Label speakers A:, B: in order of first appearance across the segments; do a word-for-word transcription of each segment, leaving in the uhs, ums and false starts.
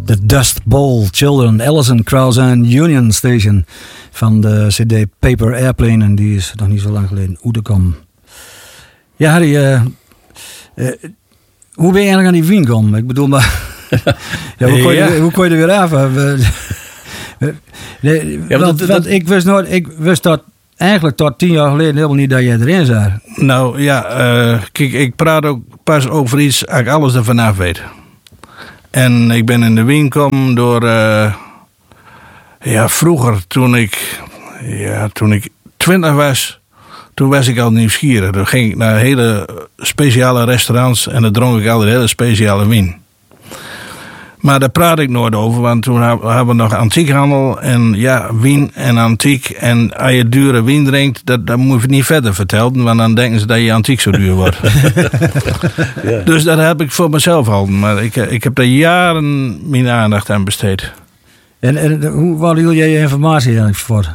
A: The Dust Bowl Children, Allison Krauss and Union Station van de C D Paper Airplane. En die is nog niet zo lang geleden uitgekomen. Ja, Harry, uh, uh, hoe ben je eigenlijk aan die wien gekomen? Ik bedoel, maar ja, hoe, kon je, ja. hoe kon je er weer af? nee, ja, want, dat, want dat, ik wist nooit, ik wist dat eigenlijk tot tien jaar geleden helemaal niet dat jij erin zat.
B: Nou ja, uh, kijk, ik praat ook pas over iets als ik alles er vanaf weet. En ik ben in de wien gekomen door... Uh, ja, vroeger, toen ik... Ja, toen ik twintig was... Toen was ik al nieuwsgierig. Dan ging ik naar hele speciale restaurants... en dan dronk ik altijd hele speciale wien. Maar daar praat ik nooit over... want toen hebben we nog antiekhandel... en ja, wien en antiek... en als je dure wien drinkt... dat, dat moet je niet verder vertellen... want dan denken ze dat je antiek zo duur wordt. ja. Dus dat heb ik voor mezelf al. Maar ik, ik heb daar jaren mijn aandacht aan besteed.
A: En, en hoe waar hield jij je informatie eigenlijk voor?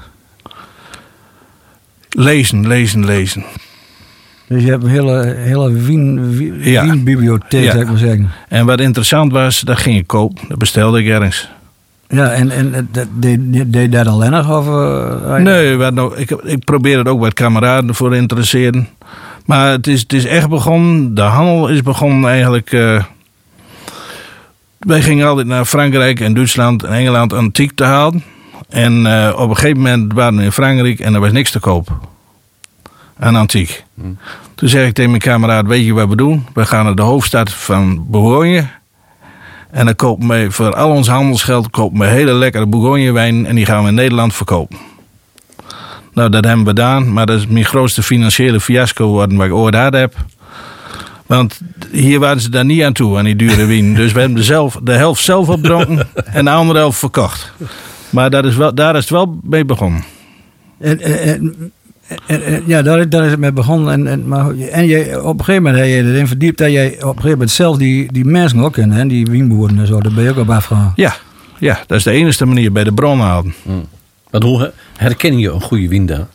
B: Lezen, lezen, lezen.
A: Dus je hebt een hele, hele wien, wien, ja. wienbibliotheek, ja. zou ik maar zeggen.
B: En wat interessant was, dat ging ik kopen. Dat bestelde ik ergens.
A: Ja, en, en deed je dat alleen nog? Of, uh,
B: nee, wat nou, ik, ik probeerde het ook wat kameraden voor te interesseren. Maar het is, het is echt begonnen, de handel is begonnen eigenlijk... Uh, wij gingen altijd naar Frankrijk en Duitsland en Engeland antiek te halen. En uh, op een gegeven moment waren we in Frankrijk en er was niks te koop. Aan antiek. Hmm. Toen zei ik tegen mijn kameraad, weet je wat we doen? We gaan naar de hoofdstad van Bourgogne. En dan kopen we voor al ons handelsgeld kopen we hele lekkere Bourgogne wijn. En die gaan we in Nederland verkopen. Nou, dat hebben we gedaan. Maar dat is mijn grootste financiële fiasco wat ik ooit had heb. Want hier waren ze daar niet aan toe, aan die dure wien. Dus we hebben de, zelf, de helft zelf opdronken en de andere helft verkocht. Maar dat is wel, daar is het wel mee begonnen.
A: En, en, en, en, ja, daar, daar is het mee begonnen. En, en, maar, en je, op een gegeven moment heb je erin verdiept dat jij op een gegeven moment zelf die, die mensen ook kent, hè, die wienboeren en zo. Daar ben je ook op afgegaan.
B: Ja, ja, dat is de enige manier bij de bron halen.
C: Hmm. Maar hoe herken je een goede wien dan?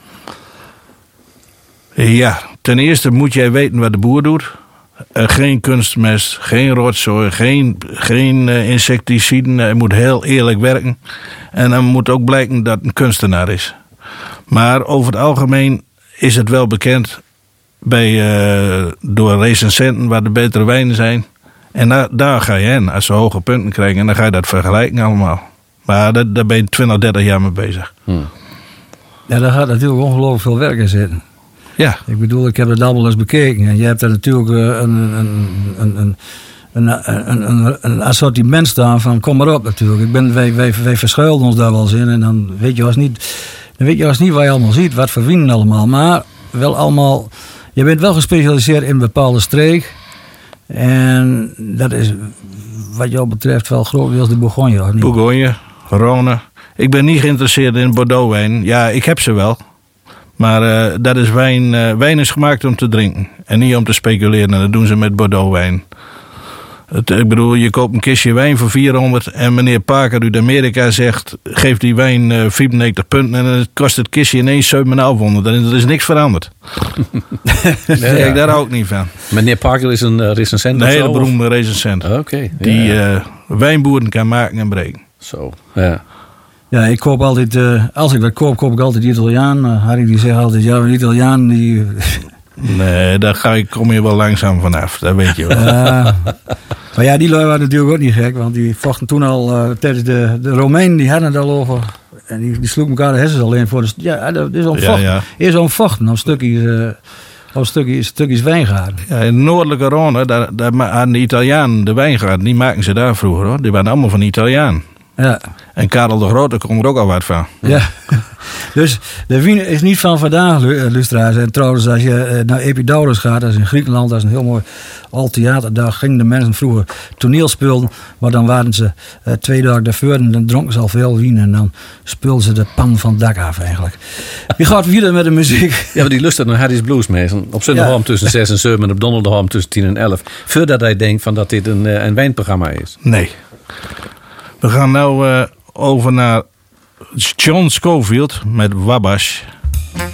B: Ja, ten eerste moet jij weten wat de boer doet. Uh, geen kunstmest, geen rotzooi, geen, geen uh, insecticiden. Hij moet heel eerlijk werken. En dan moet ook blijken dat het een kunstenaar is. Maar over het algemeen is het wel bekend bij, uh, door recensenten waar de betere wijnen zijn. En daar, daar ga je heen als ze hoge punten krijgen. En dan ga je dat vergelijken allemaal. Maar dat, daar ben je twintig, dertig jaar mee bezig. Hmm.
A: Ja, daar gaat natuurlijk ongelooflijk veel werk in zitten.
B: Ja.
A: Ik bedoel, ik heb het allemaal eens bekeken. En je hebt er natuurlijk een, een, een, een, een, een, een assortiment staan van kom maar op natuurlijk. Ik ben, wij, wij, wij verschuilen ons daar wel eens in. En dan weet je als niet, dan weet je als niet wat je allemaal ziet. Wat voor wienen allemaal. Maar wel allemaal... Je bent wel gespecialiseerd in een bepaalde streek. En dat is wat jou betreft wel grotendeels de Bourgogne. Of niet?
B: Bourgogne, Rhône. Ik ben niet geïnteresseerd in Bordeaux-wijn. Ja, ik heb ze wel. Maar uh, dat is wijn. Uh, wijn is gemaakt om te drinken. En niet om te speculeren. En dat doen ze met Bordeaux-wijn. Het, ik bedoel, je koopt een kistje wijn voor vierhonderd. En meneer Parker uit Amerika zegt... geef die wijn uh, vierennegentig punten. En dan kost het kistje ineens zevenhonderd. Dan er is niks veranderd. Daar zeg ik daar ook niet van.
C: Meneer Parker is een uh, recensent?
B: Een hele beroemde recensent.
C: Oké. Okay,
B: die
C: ja.
B: uh, wijnboeren kan maken en breken.
C: Zo, ja.
A: Ja, ik koop altijd, uh, als ik dat koop, koop ik altijd de Italiaan. Uh, Harry die zegt altijd, ja, een Italiaan die...
B: nee, daar ga ik, kom je wel langzaam vanaf, dat weet je wel. Uh,
A: maar ja, die lui waren natuurlijk ook niet gek, want die vochten toen al uh, tijdens de, de Romeinen, die hadden het al over. En die, die sloegen elkaar de hersens alleen voor. Dus ja, dat is zo'n vocht. Ja, ja. Eerst zo'n vochten op stukjes, uh, op stukjes, stukjes wijngaarden.
B: Ja, in de noordelijke Rhône, daar, daar hadden de Italianen de wijngaarden, die maken ze daar vroeger hoor. Die waren allemaal van Italiaan. Ja. En Karel de Grote kon er ook al wat van.
A: Ja, dus de wien is niet van vandaag, lustra's. En trouwens, als je naar Epidaurus gaat, dat is in Griekenland, dat is een heel mooi oud theater. Daar gingen de mensen vroeger toneel speelden, maar dan waren ze uh, twee dagen daarvoor en dan dronken ze al veel wien en dan speelden ze de pan van het dak af eigenlijk. Wie gaat weer met de muziek?
C: Ja, maar die lust naar Harry's Blues mee. Op zondagavond ja. tussen zes en zeven en op donderdagavond tussen tien en elf. Voordat hij denkt van dat dit een, een wijnprogramma is.
B: Nee. We gaan nou uh, over naar John Scofield met Wabash.